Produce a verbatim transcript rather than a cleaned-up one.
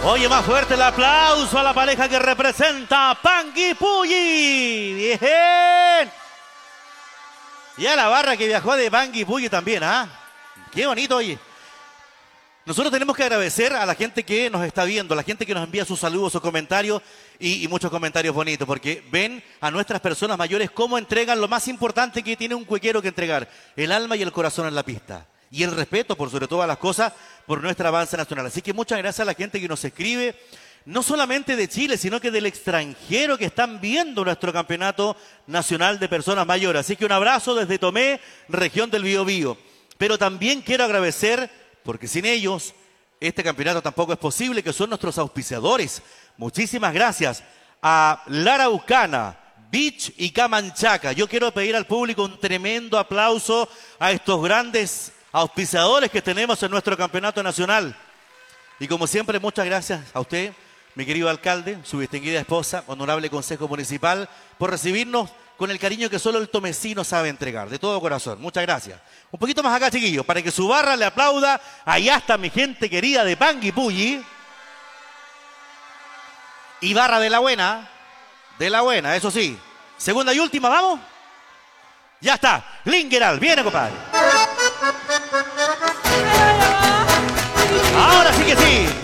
Oye, más fuerte el aplauso a la pareja que representa Panguipulli. Bien. Y a la barra que viajó de Panguipulli también, ¿ah? Qué bonito, oye. Nosotros tenemos que agradecer a la gente que nos está viendo, a la gente que nos envía sus saludos, sus comentarios y, y muchos comentarios bonitos, porque ven a nuestras personas mayores cómo entregan lo más importante que tiene un cuequero que entregar, el alma y el corazón en la pista. Y el respeto, por sobre todas las cosas, por nuestra avance nacional. Así que muchas gracias a la gente que nos escribe, no solamente de Chile, sino que del extranjero que están viendo nuestro campeonato nacional de personas mayores. Así que un abrazo desde Tomé, región del Biobío. Pero también quiero agradecer, porque sin ellos este campeonato tampoco es posible, que son nuestros auspiciadores. Muchísimas gracias a La Araucana, Beach y Camanchaca. Yo quiero pedir al público un tremendo aplauso a estos grandes auspiciadores que tenemos en nuestro campeonato nacional. Y como siempre, muchas gracias a usted, mi querido alcalde, su distinguida esposa, honorable consejo municipal, por recibirnos con el cariño que solo el tomecino sabe entregar, de todo corazón. Muchas gracias. Un poquito más acá, chiquillos, para que su barra le aplauda. Allá está mi gente querida de Panguipulli. Y barra de la buena, de la buena, eso sí. Segunda y última, ¿vamos? Ya está. Lingeral, viene, compadre. Ahora sí que sí.